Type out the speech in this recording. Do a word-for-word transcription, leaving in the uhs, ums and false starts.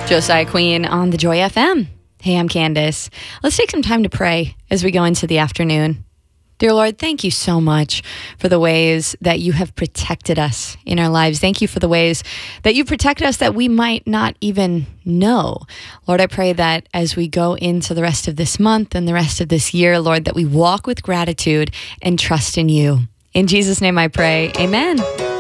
Josiah Queen on the Joy F M. Hey, I'm Candace. Let's take some time to pray as we go into the afternoon. Dear Lord, thank you so much for the ways that you have protected us in our lives. Thank you for the ways that you protect us that we might not even know. Lord, I pray that as we go into the rest of this month and the rest of this year, Lord, that we walk with gratitude and trust in you. In Jesus' name I pray, amen.